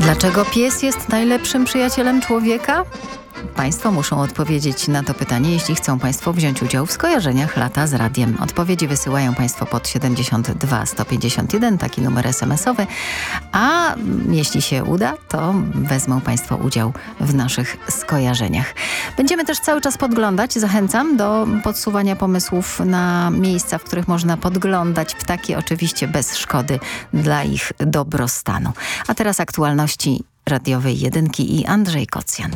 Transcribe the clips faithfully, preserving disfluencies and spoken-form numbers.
Dlaczego pies jest najlepszym przyjacielem człowieka? Państwo muszą odpowiedzieć na to pytanie, jeśli chcą Państwo wziąć udział w skojarzeniach Lata z Radiem. Odpowiedzi wysyłają Państwo pod siedemdziesiąt dwa sto pięćdziesiąt jeden, taki numer esemesowy, a jeśli się uda, to wezmą Państwo udział w naszych skojarzeniach. Będziemy też cały czas podglądać. Zachęcam do podsuwania pomysłów na miejsca, w których można podglądać ptaki, oczywiście bez szkody dla ich dobrostanu. A teraz aktualności radiowej jedynki i Andrzej Kocjan.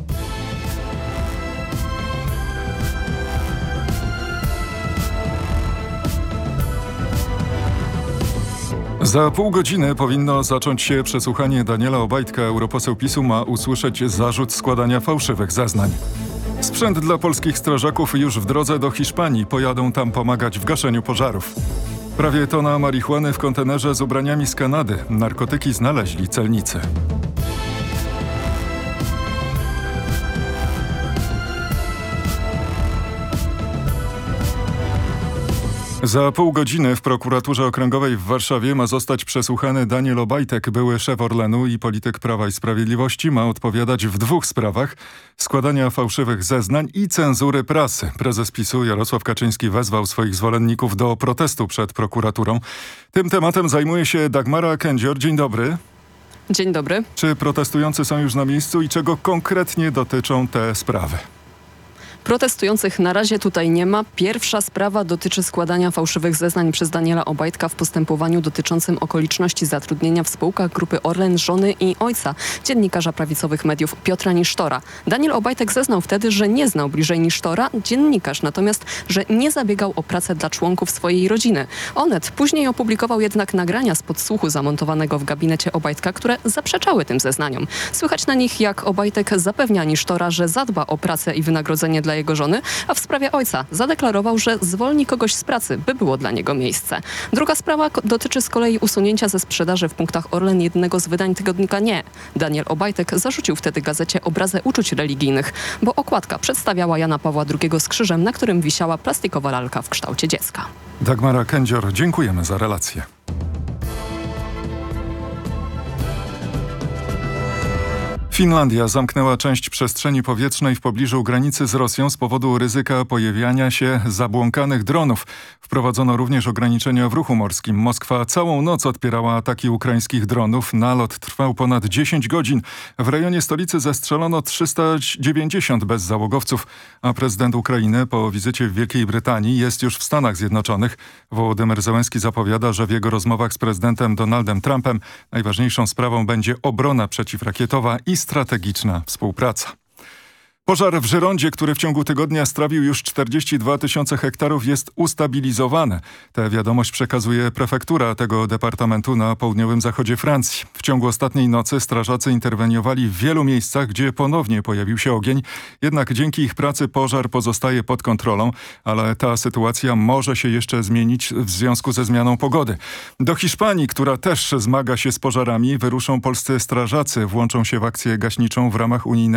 Za pół godziny powinno zacząć się przesłuchanie Daniela Obajtka. Europoseł PiSu ma usłyszeć zarzut składania fałszywych zeznań. Sprzęt dla polskich strażaków już w drodze do Hiszpanii. Pojadą tam pomagać w gaszeniu pożarów. Prawie tona marihuany w kontenerze z ubraniami z Kanady. Narkotyki znaleźli celnicy. Za pół godziny w prokuraturze okręgowej w Warszawie ma zostać przesłuchany Daniel Obajtek, były szef Orlenu i polityk Prawa i Sprawiedliwości. Ma odpowiadać w dwóch sprawach: składania fałszywych zeznań i cenzury prasy. Prezes PiSu Jarosław Kaczyński wezwał swoich zwolenników do protestu przed prokuraturą. Tym tematem zajmuje się Dagmara Kędzior. Dzień dobry. Dzień dobry. Czy protestujący są już na miejscu i czego konkretnie dotyczą te sprawy? Protestujących na razie tutaj nie ma. Pierwsza sprawa dotyczy składania fałszywych zeznań przez Daniela Obajtka w postępowaniu dotyczącym okoliczności zatrudnienia w spółkach Grupy Orlen żony i ojca, dziennikarza prawicowych mediów Piotra Nisztora. Daniel Obajtek zeznał wtedy, że nie znał bliżej Nisztora, dziennikarz, natomiast, że nie zabiegał o pracę dla członków swojej rodziny. Onet później opublikował jednak nagrania z podsłuchu zamontowanego w gabinecie Obajtka, które zaprzeczały tym zeznaniom. Słychać na nich, jak Obajtek zapewnia Nisztora, że zadba o pracę i wynagrodzenie dla jego żony, a w sprawie ojca zadeklarował, że zwolni kogoś z pracy, by było dla niego miejsce. Druga sprawa dotyczy z kolei usunięcia ze sprzedaży w punktach Orlen jednego z wydań tygodnika Nie. Daniel Obajtek zarzucił wtedy gazecie obrazę uczuć religijnych, bo okładka przedstawiała Jana Pawła drugiego z krzyżem, na którym wisiała plastikowa lalka w kształcie dziecka. Dagmara Kędzior, dziękujemy za relację. Finlandia zamknęła część przestrzeni powietrznej w pobliżu granicy z Rosją z powodu ryzyka pojawiania się zabłąkanych dronów. Wprowadzono również ograniczenia w ruchu morskim. Moskwa całą noc odpierała ataki ukraińskich dronów. Nalot trwał ponad dziesięć godzin. W rejonie stolicy zestrzelono trzysta dziewięćdziesiąt bezzałogowców, a prezydent Ukrainy po wizycie w Wielkiej Brytanii jest już w Stanach Zjednoczonych. Wołodymyr Zełenski zapowiada, że w jego rozmowach z prezydentem Donaldem Trumpem najważniejszą sprawą będzie obrona przeciwrakietowa i strategiczna współpraca. Pożar w Żyrondzie, który w ciągu tygodnia strawił już czterdzieści dwa tysiące hektarów, jest ustabilizowany. Tę wiadomość przekazuje prefektura tego departamentu na południowym zachodzie Francji. W ciągu ostatniej nocy strażacy interweniowali w wielu miejscach, gdzie ponownie pojawił się ogień. Jednak dzięki ich pracy pożar pozostaje pod kontrolą, ale ta sytuacja może się jeszcze zmienić w związku ze zmianą pogody. Do Hiszpanii, która też zmaga się z pożarami, wyruszą polscy strażacy. Włączą się w akcję gaśniczą w ramach unijnego